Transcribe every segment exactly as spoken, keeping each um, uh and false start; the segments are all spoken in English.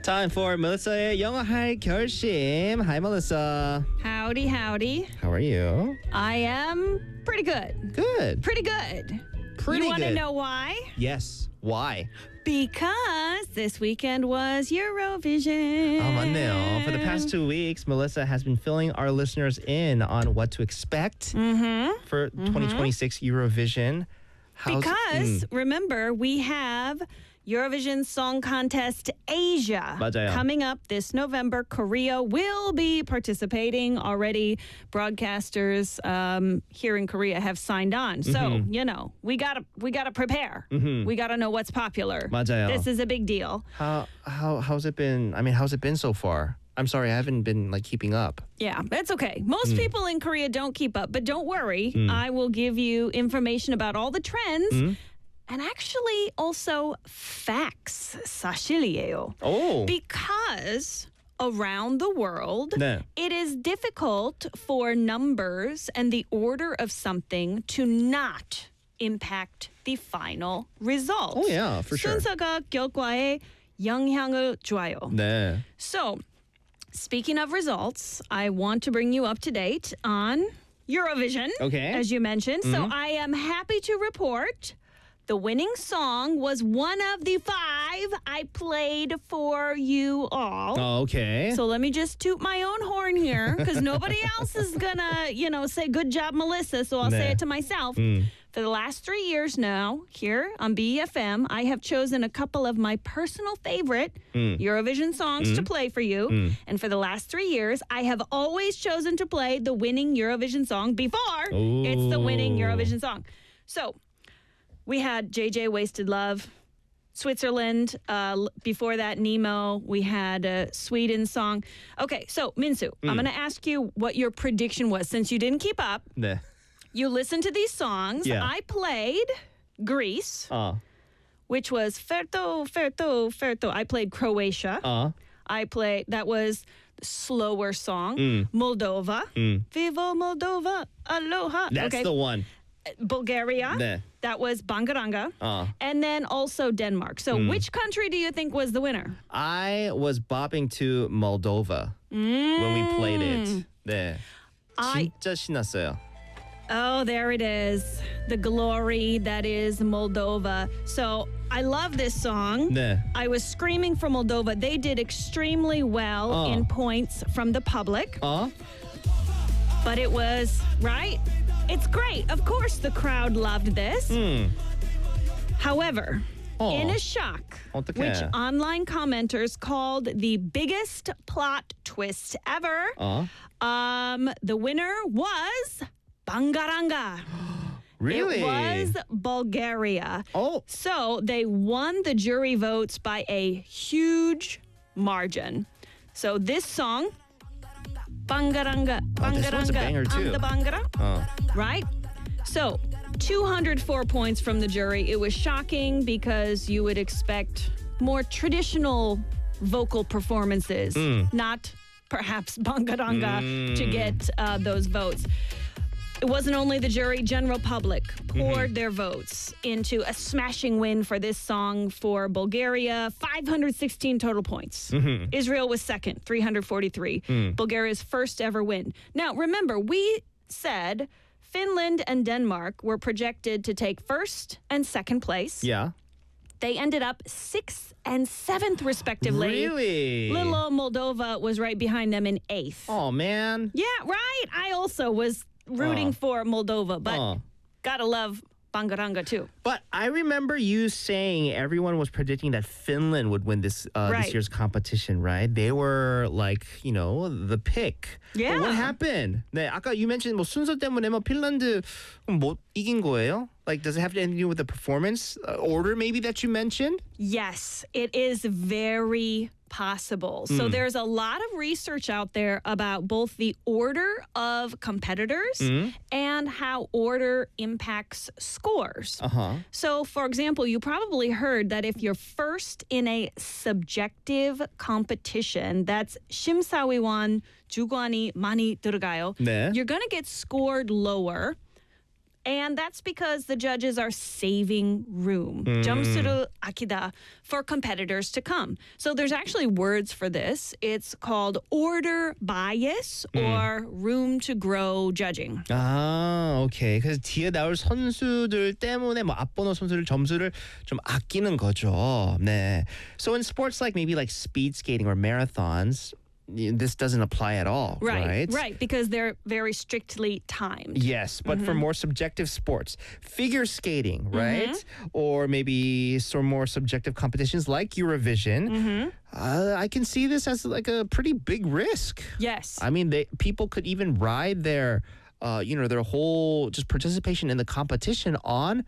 Time for Melissa의 영어할 결심. Hi, Melissa. Howdy, howdy. How are you? I am pretty good. Good. Pretty good. Pretty You want to good. know why? Yes. Why? Because this weekend was Eurovision. Oh, 맞네요. For the past two weeks, Melissa has been filling our listeners in on what to expect Mm-hmm. for twenty twenty-six Eurovision. How's- Because, Mm. remember, we have Eurovision Song Contest Asia 맞아요. coming up this November. Korea will be participating. Already broadcasters um, here in Korea have signed on. So, Mm-hmm. you know, we gotta we gotta prepare. We gotta know what's popular. 맞아요. This is a big deal. how how how's it been? I mean, how's it been so far? I'm sorry, I haven't been like keeping up. Yeah, that's okay. Most people in Korea don't keep up, but don't worry. Mm. I will give you information about all the trends Mm. and actually also facts. 사실이에요. Oh. Because around the world, 네. it is difficult for numbers and the order of something to not impact the final result. Oh, yeah, for sure. 순서가 결과에 영향을 줘요. 네. So, speaking of results, I want to bring you up to date on Eurovision, Okay. as you mentioned. So, I am happy to report the winning song was one of the five I played for you all. Oh, okay. So let me just toot my own horn here because nobody else is gonna, you know, say good job, Melissa. So I'll say 네. it to myself. For the last three years now, here on B E F M, I have chosen a couple of my personal favorite Eurovision songs to play for you. And for the last three years, I have always chosen to play the winning Eurovision song before it's the winning Ooh. Eurovision song. So we had J J Wasted Love. Switzerland. Uh, l- before that, Nemo. We had a Sweden song. Okay, so Minsu, I'm going to ask you what your prediction was. Since you didn't keep up, 네. you listened to these songs. Yeah. I played Greece, 어. which was Ferto, Ferto, Ferto. I played Croatia. 어. I played, that was the slower song. Mm. Moldova. Viva Moldova. Aloha. That's okay. the one. Bulgaria. 네. That was Bangaranga. 어. And then also Denmark. So which country do you think was the winner? I was bopping to Moldova when we played it. 네. I- 진짜 신났어요. Oh, there it is. The glory that is Moldova. So I love this song. 네. I was screaming for Moldova. They did extremely well Oh. in points from the public. 어? But it was, right? It's great. Of course, the crowd loved this. 음. However, Oh. in a shock, 어떡해. which online commenters called the biggest plot twist ever, 어? um, the winner was Bangaranga. Really? It was Bulgaria. Oh. So they won the jury votes by a huge margin. So this song, Bangaranga, Oh, this one's a Bangaranga, banger, I'm too. the Bangara, 어. right? So two hundred four points from the jury. It was shocking because you would expect more traditional vocal performances, not perhaps Bangaranga to get uh, those votes. It wasn't only the jury, general public poured their votes into a smashing win for this song for Bulgaria, five hundred sixteen total points. Israel was second, three hundred forty-three. Bulgaria's first ever win. Now, remember, we said Finland and Denmark were projected to take first and second place. Yeah. They ended up sixth and seventh, respectively. Really? Little old Moldova was right behind them in eighth. Oh, man. Yeah, right. I also was rooting Oh. for Moldova, but Oh. gotta love Bangaranga too. But I remember you saying everyone was predicting that Finland would win this uh, Right. this year's competition, right? They were like, you know, the pick. Yeah. But what happened? 네, 아까 you mentioned 뭐 순서 때문에 뭐 핀란드 못 이긴 거예요? Like, does it have anything to do with the performance uh, order maybe that you mentioned? Yes, it is very possible. So there's a lot of research out there about both the order of competitors and how order impacts scores. Uh-huh. So, for example, you probably heard that if you're first in a subjective competition, that's 심사위원 주관이 많이 들어가요. 네. You're going to get scored lower And that's because the judges are saving room. Mm. 점수를 아끼다 for competitors to come. So there's actually words for this. It's called order bias or room to grow judging. 아, 오케이. 그래서 뒤에 나올 선수들 때문에 뭐 앞번호 선수들 점수를 좀 아끼는 거죠. 네. So in sports like maybe like speed skating or marathons, this doesn't apply at all, Right, right? right, because they're very strictly timed. Yes, but for more subjective sports, figure skating, right? Or maybe some more subjective competitions like Eurovision, uh, I can see this as like a pretty big risk. Yes. I mean, they people could even ride their, uh, you know, their whole just participation in the competition on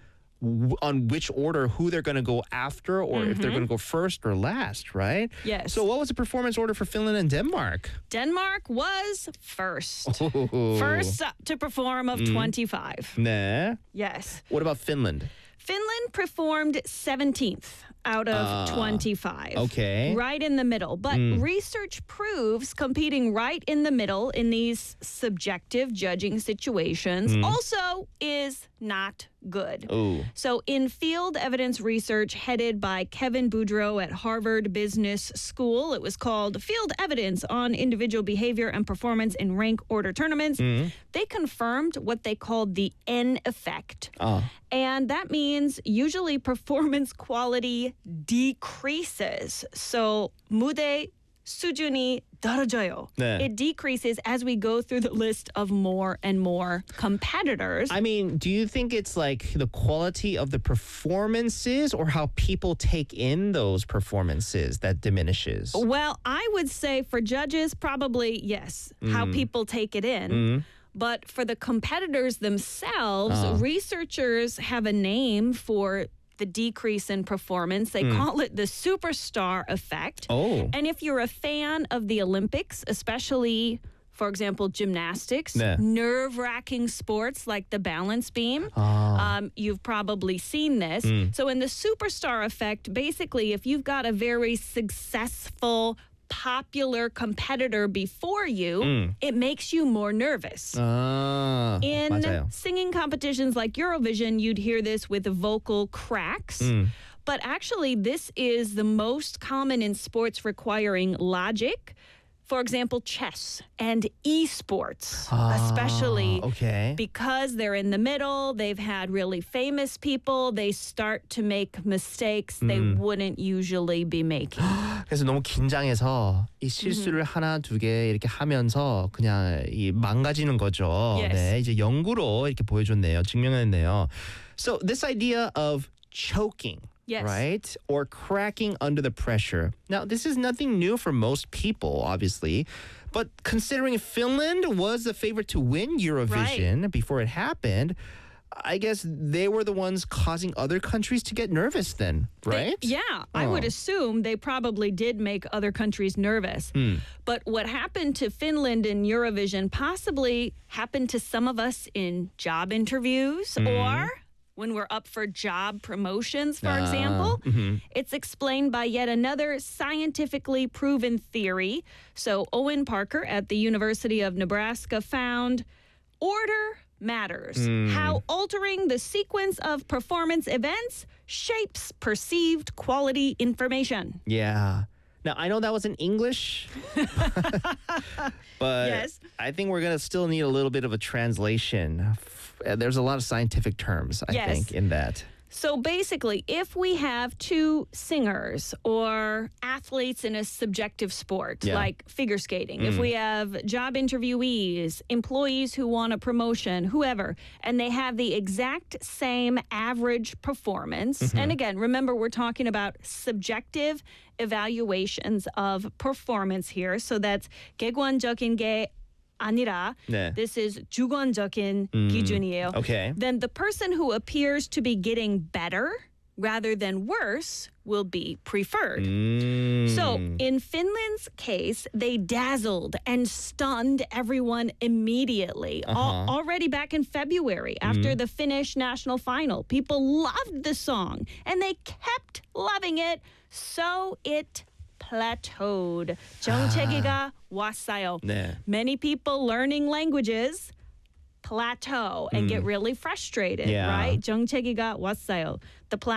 on which order, who they're going to go after, or if they're going to go first or last, right? Yes. So what was the performance order for Finland and Denmark? Denmark was first. Ooh. First up to perform of twenty-five. 네. Yes. What about Finland? Finland performed seventeenth out of Ah, twenty-five. okay. Right in the middle. But research proves competing right in the middle in these subjective judging situations also is not good. Ooh. So, in field evidence research headed by Kevin Boudreau at Harvard Business School, it was called Field Evidence on Individual Behavior and Performance in Rank Order Tournaments. They confirmed what they called the N effect. 아. And that means usually performance quality decreases. So, 무대 수준이 떨어져요. 네. It decreases as we go through the list of more and more competitors. I mean, do you think it's like the quality of the performances or how people take in those performances that diminishes? Well, I would say for judges, probably yes, how people take it in. But for the competitors themselves, researchers have a name for the decrease in performance. They call it the superstar effect. Oh. And if you're a fan of the Olympics, especially, for example, gymnastics, 네. nerve-wracking sports like the balance beam, 아. um, you've probably seen this. So in the superstar effect, basically, if you've got a very successful, popular competitor before you, it makes you more nervous. 아, In 맞아요. singing competitions like Eurovision, you'd hear this with vocal cracks. But actually, this is the most common in sports requiring logic. For example, chess and esports, especially okay. because they're in the middle, they've had really famous people, they start to make mistakes they wouldn't usually be making. 그래서 너무 긴장해서 이 실수를 하나 두 개 이렇게 하면서 그냥 이 망가지는 거죠. Yes. 네, 이제 연구로 이렇게 보여줬네요. 증명했네요. So this idea of choking. Yes. Right? Or cracking under the pressure. Now, this is nothing new for most people, obviously. But considering Finland was the favorite to win Eurovision before it happened, I guess they were the ones causing other countries to get nervous then, right? They- yeah, I would assume they probably did make other countries nervous. But what happened to Finland in Eurovision possibly happened to some of us in job interviews or when we're up for job promotions, for example. It's explained by yet another scientifically proven theory. So Owen Parker at the University of Nebraska found order matters. How altering the sequence of performance events shapes perceived quality information. Yeah. Now, I know that was in English, but Yes. I think we're going to still need a little bit of a translation. Uh, There's a lot of scientific terms, I Yes. think, in that. So basically, if we have two singers or athletes in a subjective sport Yeah. like figure skating, if we have job interviewees, employees who want a promotion, whoever, and they have the exact same average performance, and again, remember, we're talking about subjective evaluations of performance here. So that's 객관적인 게 아니라 네. this is 주관적인 기준이에요. Okay. Then the person who appears to be getting better rather than worse will be preferred. So in Finland's case, they dazzled and stunned everyone immediately. Al- already back in February, after the Finnish national final, people loved the song and they kept loving it. So it plateaued. 정체기가 왔어요. 네. Many people learning languages plateau and get really frustrated, Yeah. right? 정체기가 왔어요. The plateau.